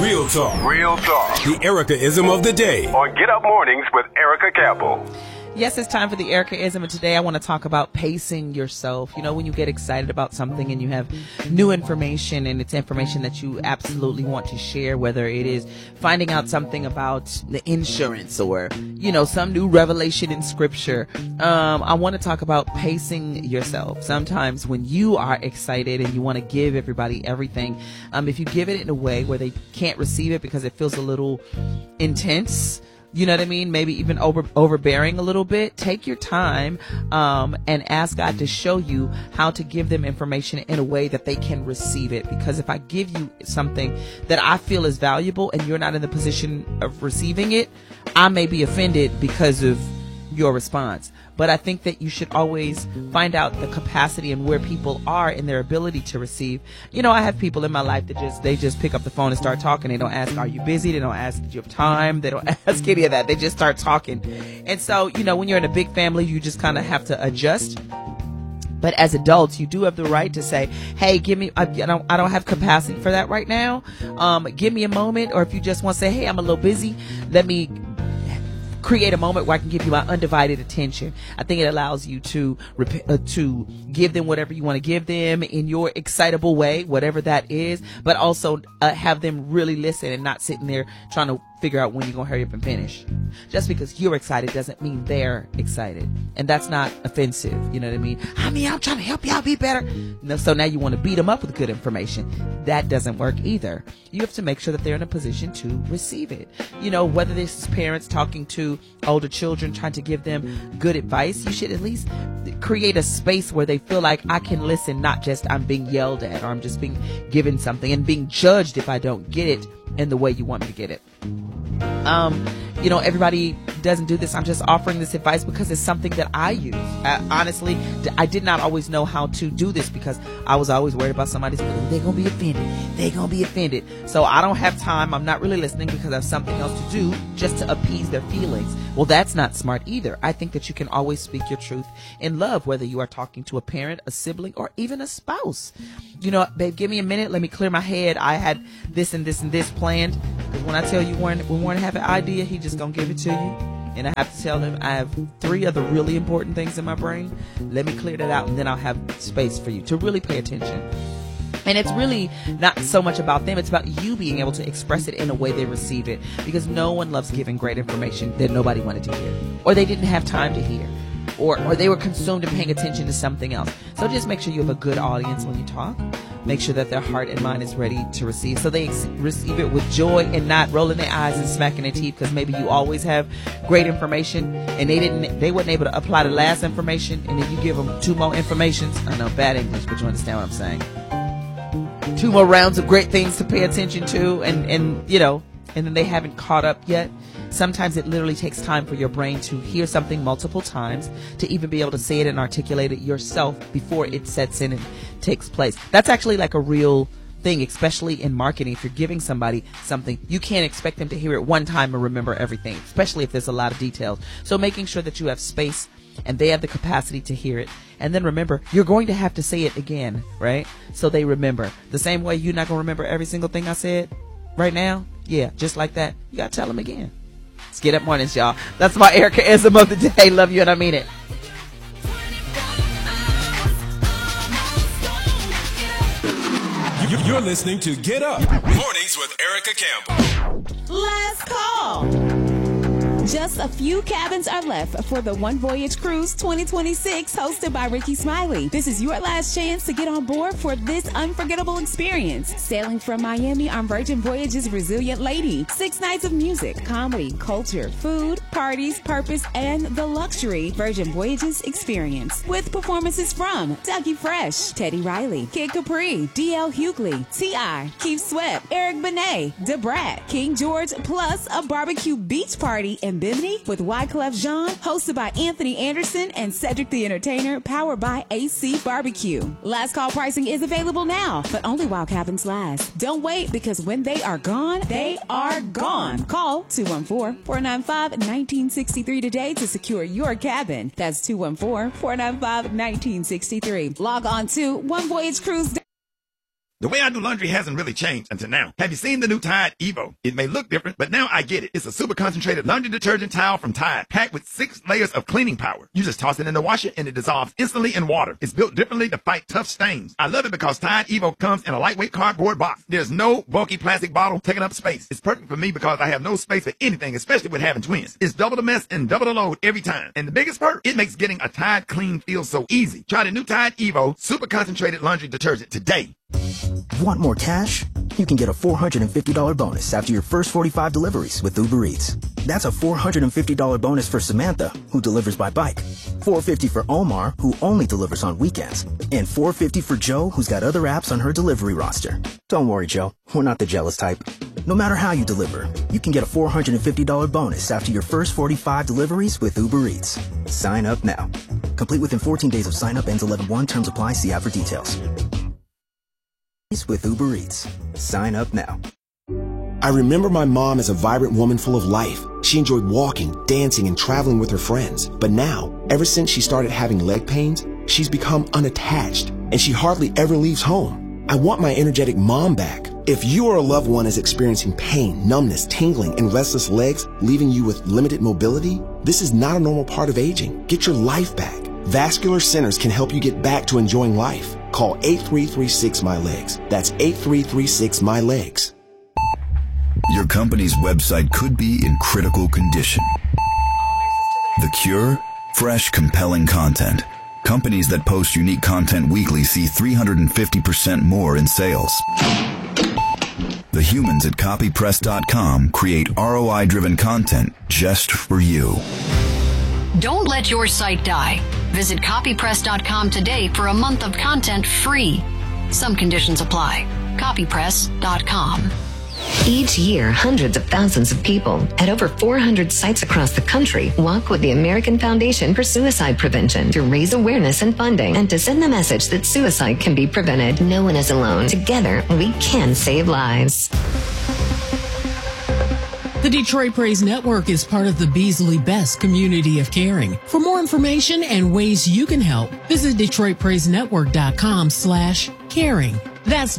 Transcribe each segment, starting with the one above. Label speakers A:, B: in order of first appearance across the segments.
A: Real talk.
B: Real talk.
A: The Erica-ism of the day.
B: On Get Up Mornings with Erica Campbell.
C: Yes, it's time for the Erica-ism, and today I want to talk about pacing yourself. You know, when you get excited about something and you have new information, and it's information that you absolutely want to share, whether it is finding out something about the insurance or, you know, some new revelation in scripture. I want to talk about pacing yourself. Sometimes when you are excited and you want to give everybody everything, if you give it in a way where they can't receive it because it feels a little intense, you know what I mean? Maybe even overbearing a little bit. Take your time and ask God to show you how to give them information in a way that they can receive it. Because if I give you something that I feel is valuable and you're not in the position of receiving it, I may be offended because of your response. But I think that you should always find out the capacity and where people are in their ability to receive. You know, I have people in my life that they just pick up the phone and start talking. They don't ask, are you busy? They don't ask, do you have time? They don't ask any of that. They just start talking. And so, you know, when you're in a big family, you just kind of have to adjust. But as adults, you do have the right to say, hey, I don't have capacity for that right now. Give me a moment. Or if you just want to say, hey, I'm a little busy, let me create a moment where I can give you my undivided attention. I think it allows you to give them whatever you want to give them in your excitable way, whatever that is, but also have them really listen and not sitting there trying to figure out when you're going to hurry up and finish. Just because you're excited doesn't mean they're excited. And that's not offensive. You know what I mean? I'm trying to help y'all be better. No, so now you want to beat them up with good information. That doesn't work either. You have to make sure that they're in a position to receive it. You know, whether this is parents talking to older children, trying to give them good advice, you should at least create a space where they feel like I can listen, not just I'm being yelled at or I'm just being given something and being judged if I don't get it in the way you want me to get it. You know, everybody doesn't do this. I'm just offering this advice because it's something that I use. Honestly, I did not always know how to do this because I was always worried about somebody's feelings. They're going to be offended. They're going to be offended. So I don't have time. I'm not really listening because I have something else to do just to appease their feelings. Well, that's not smart either. I think that you can always speak your truth in love, whether you are talking to a parent, a sibling, or even a spouse. You know, babe, give me a minute. Let me clear my head. I had this and this and this planned. Because when I tell you when Warren have an idea, he just going to give it to you. And I have to tell him I have 3 other really important things in my brain. Let me clear that out, and then I'll have space for you to really pay attention. And it's really not so much about them. It's about you being able to express it in a way they receive it. Because no one loves giving great information that nobody wanted to hear. Or they didn't have time to hear. Or they were consumed in paying attention to something else. So just make sure you have a good audience when you talk. Make sure that their heart and mind is ready to receive. So they receive it with joy and not rolling their eyes and smacking their teeth because maybe you always have great information and they weren't able to apply the last information, and then you give them 2 more informations. I know, bad English, but you understand what I'm saying. 2 more rounds of great things to pay attention to, and you know, and then they haven't caught up yet. Sometimes it literally takes time for your brain to hear something multiple times to even be able to say it and articulate it yourself before it sets in and takes place. That's actually like a real thing, especially in marketing. If you're giving somebody something, you can't expect them to hear it one time and remember everything, especially if there's a lot of details. So making sure that you have space and they have the capacity to hear it. And then remember, you're going to have to say it again, right? So they remember. The same way you're not going to remember every single thing I said right now. Yeah, just like that. You got to tell them again. Let's Get Up Mornings, y'all. That's my Erica-ism of the day. Love you and I mean it.
A: You're listening to Get Up Mornings with Erica Campbell.
D: Last call. Just a few cabins are left for the One Voyage Cruise 2026 hosted by Ricky Smiley. This is your last chance to get on board for this unforgettable experience. Sailing from Miami on Virgin Voyages Resilient Lady. 6 nights of music, comedy, culture, food, parties, purpose, and the luxury Virgin Voyages experience. With performances from Dougie Fresh, Teddy Riley, Kid Capri, D.L. Hughley, T.I., Keith Sweat, Eric Benet, DeBrat, King George, plus a barbecue beach party in Bimini with Wyclef Jean, hosted by Anthony Anderson and Cedric the Entertainer, powered by AC Barbecue. Last call pricing is available now, but only while cabins last. Don't wait, because when they are gone, they are gone. Call 214-495-1963 today to secure your cabin. That's 214-495-1963. Log on to OneVoyageCruise.com.
E: The way I do laundry hasn't really changed until now. Have you seen the new Tide Evo? It may look different, but now I get it. It's a super concentrated laundry detergent towel from Tide, packed with 6 layers of cleaning power. You just toss it in the washer and it dissolves instantly in water. It's built differently to fight tough stains. I love it because Tide Evo comes in a lightweight cardboard box. There's no bulky plastic bottle taking up space. It's perfect for me because I have no space for anything, especially with having twins. It's double the mess and double the load every time. And the biggest perk, it makes getting a Tide clean feel so easy. Try the new Tide Evo super concentrated laundry detergent today.
F: Want more cash? You can get a $450 bonus after your first 45 deliveries with Uber Eats. That's a $450 bonus for Samantha, who delivers by bike, $450 for Omar, who only delivers on weekends, and $450 for Joe, who's got other apps on her delivery roster. Don't worry, Joe. We're not the jealous type. No matter how you deliver, you can get a $450 bonus after your first 45 deliveries with Uber Eats. Sign up now. Complete within 14 days of sign up, ends 11/1. Terms apply. See app for details. With Uber Eats. Sign up now.
G: I remember my mom as a vibrant woman full of life. She enjoyed walking, dancing, and traveling with her friends. But now, ever since she started having leg pains, she's become unattached, and she hardly ever leaves home. I want my energetic mom back. If you or a loved one is experiencing pain, numbness, tingling, and restless legs, leaving you with limited mobility, this is not a normal part of aging. Get your life back. Vascular Centers can help you get back to enjoying life. Call 8336-MY-LEGS. That's 8336-MY-LEGS.
H: Your company's website could be in critical condition. The cure? Fresh, compelling content. Companies that post unique content weekly see 350% more in sales. The humans at copypress.com create ROI-driven content just for you.
I: Don't let your site die. Visit copypress.com today for a month of content free. Some conditions apply. Copypress.com.
J: Each year, hundreds of thousands of people at over 400 sites across the country walk with the American Foundation for Suicide Prevention to raise awareness and funding and to send the message that suicide can be prevented. No one is alone. Together, we can save lives.
K: The Detroit Praise Network is part of the Beasley Best community of caring. For more information and ways you can help, visit DetroitPraiseNetwork.com/caring. That's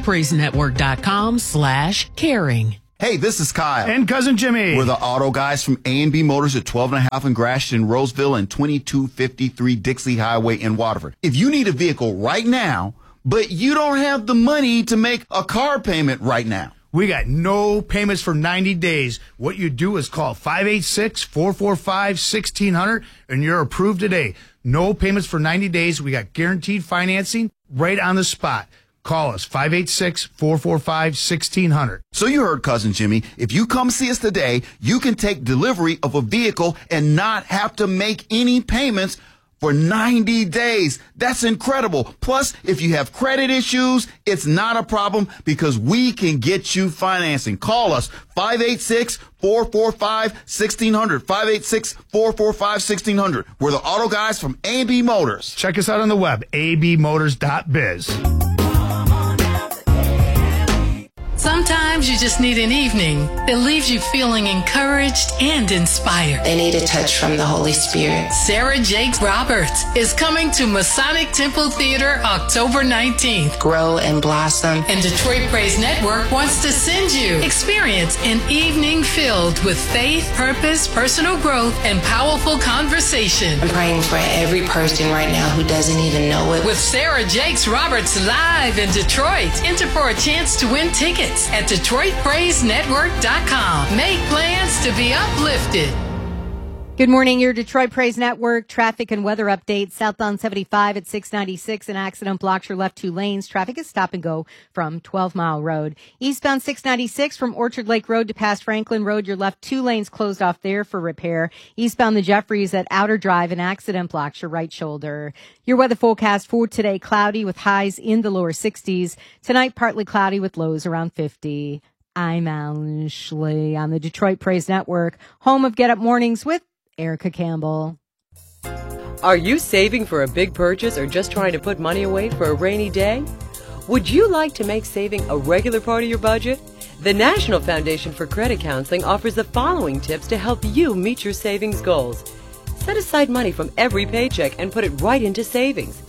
K: DetroitPraiseNetwork.com/caring.
L: Hey, this is Kyle.
M: And Cousin Jimmy.
L: We're the auto guys from A&B Motors at 12.5 in Gratiot, Roseville, and 2253 Dixie Highway in Waterford. If you need a vehicle right now, but you don't have the money to make a car payment right now,
M: we got no payments for 90 days. What you do is call 586-445-1600, and you're approved today. No payments for 90 days. We got guaranteed financing right on the spot. Call us, 586-445-1600.
L: So you heard, Cousin Jimmy. If you come see us today, you can take delivery of a vehicle and not have to make any payments for 90 days. That's incredible. Plus, if you have credit issues, it's not a problem because we can get you financing. Call us, 586-445-1600. 586-445-1600. We're the auto guys from A&B Motors.
M: Check us out on the web, abmotors.biz.
K: Sometimes you just need an evening that leaves you feeling encouraged and inspired.
N: They need a touch from the Holy Spirit.
K: Sarah Jakes Roberts is coming to Masonic Temple Theater October 19th.
N: Grow and blossom.
K: And Detroit Praise Network wants to send you. Experience an evening filled with faith, purpose, personal growth, and powerful conversation.
N: I'm praying for every person right now who doesn't even know it.
K: With Sarah Jakes Roberts live in Detroit. Enter for a chance to win tickets at DetroitPraiseNetwork.com. Make plans to be uplifted.
O: Good morning, your Detroit Praise Network traffic and weather update. Southbound 75 at 696, an accident blocks your left 2 lanes. Traffic is stop and go from 12 Mile Road. Eastbound 696 from Orchard Lake Road to past Franklin Road, your left 2 lanes closed off there for repair. Eastbound the Jeffries at Outer Drive, an accident blocks your right shoulder. Your weather forecast for today, cloudy with highs in the lower 60s. Tonight, partly cloudy with lows around 50. I'm Alan Schley on the Detroit Praise Network, home of Get Up Mornings with Erica Campbell.
P: Are you saving for a big purchase or just trying to put money away for a rainy day? Would you like to make saving a regular part of your budget? The National Foundation for Credit Counseling offers the following tips to help you meet your savings goals. Set aside money from every paycheck and put it right into savings.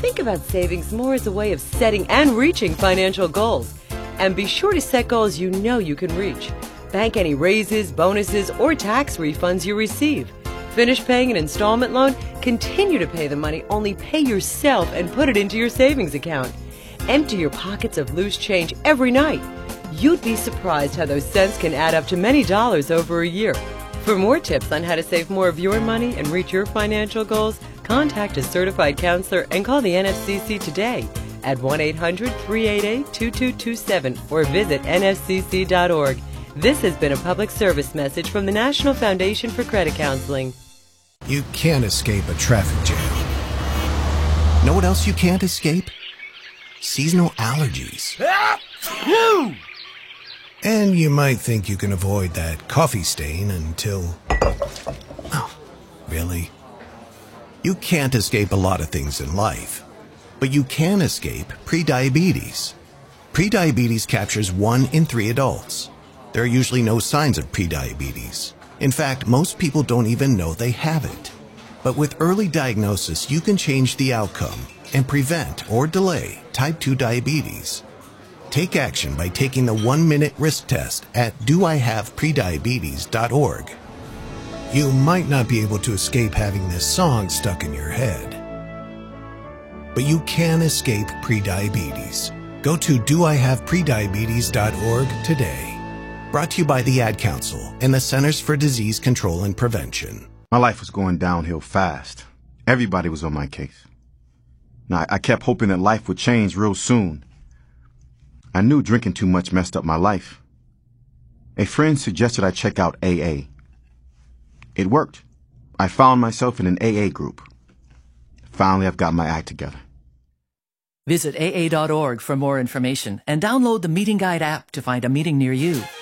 P: Think about savings more as a way of setting and reaching financial goals. And be sure to set goals you know you can reach. Bank any raises, bonuses, or tax refunds you receive. Finish paying an installment loan, continue to pay the money, only pay yourself and put it into your savings account. Empty your pockets of loose change every night. You'd be surprised how those cents can add up to many dollars over a year. For more tips on how to save more of your money and reach your financial goals, contact a certified counselor and call the NFCC today at 1-800-388-2227 or visit nfcc.org. This has been a public service message from the National Foundation for Credit Counseling.
Q: You can't escape a traffic jam. Know what else you can't escape? Seasonal allergies. And you might think you can avoid that coffee stain until... Oh, really? You can't escape a lot of things in life, but you can escape prediabetes. Prediabetes captures 1 in 3 adults. There are usually no signs of prediabetes. In fact, most people don't even know they have it. But with early diagnosis, you can change the outcome and prevent or delay type 2 diabetes. Take action by taking the 1-minute risk test at doihaveprediabetes.org. You might not be able to escape having this song stuck in your head, but you can escape prediabetes. Go to doihaveprediabetes.org today. Brought to you by the Ad Council and the Centers for Disease Control and Prevention.
R: My life was going downhill fast. Everybody was on my case. Now, I kept hoping that life would change real soon. I knew drinking too much messed up my life. A friend suggested I check out AA. It worked. I found myself in an AA group. Finally, I've got my act together.
S: Visit AA.org for more information and download the Meeting Guide app to find a meeting near you.